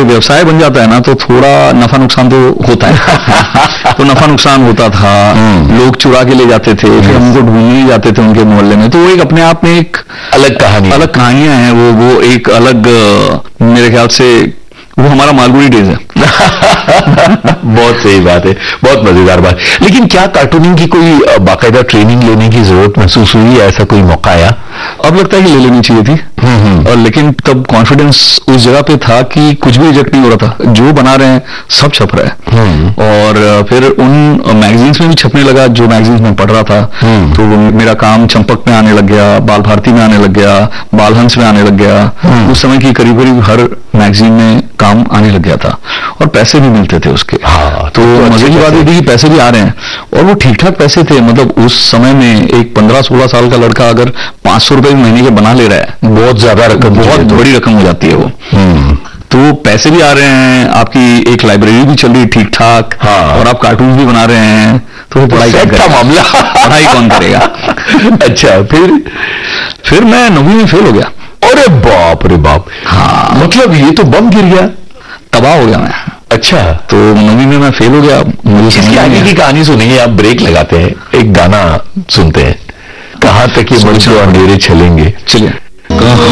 व्यवसाय बन जाता है ना तो थोड़ा नफा नुकसान तो होता है। तो नफा नुकसान होता था, लोग चुरा के ले जाते थे, फिर हमको ढूंढने जाते थे उनके मोहल्ले में। तो वो एक अपने आप में एक अलग कहानियां हैं। वो एक अलग, मेरे ख्याल से वो हमारा मालगुडी डेज है। बहुत सही बात है, बहुत मजेदार बात। लेकिन क्या कार्टूनिंग की कोई बाकायदा ट्रेनिंग लेने की जरूरत महसूस हुई, ऐसा कोई मौका आया? अब लगता है कि ले लेनी चाहिए थी। और लेकिन तब कॉन्फिडेंस उस जगह पे था कि कुछ भी रिजेक्ट नहीं हो रहा था, जो बना रहे हैं सब छप रहा है। और फिर उन मैगजीन्स में भी छपने लगा जो मैगजीन्स में पढ़ रहा था। तो मेरा काम चंपक में आने लग गया, बाल भारती में आने लग गया, बाल हंस में आने लग गया। उस समय की करीब करीब हर मैगजीन में काम आने लग गया था और पैसे भी मिलते थे उसके। तो मजे की बात ये थी कि पैसे भी आ रहे हैं और वो ठीक ठाक पैसे थे। मतलब उस समय में एक 15-16 साल का लड़का अगर 500 रुपए महीने के बना ले रहा है, बहुत ज्यादा रकम, बहुत बड़ी रकम हो जाती है वो। तो पैसे भी आ रहे हैं, आपकी एक लाइब्रेरी भी चल रही है ठीक ठाक, और आप कार्टून भी बना रहे हैं, तो पढ़ाई का मामला पढ़ाई कौन करेगा? अच्छा, फिर मैं 9वीं में फेल हो गया। अरे बाप रे बाप। हाँ, मतलब ये तो बम गिर गया, तबाह हो गया मैं। अच्छा, तो 9वीं में मैं फेल हो गया। मुझे इसकी आगे की कहानी सुनेंगे, आप ब्रेक लगाते हैं, एक गाना सुनते हैं। कहाँ तक ये बड़े अंधेरे चलेंगे। चलिए।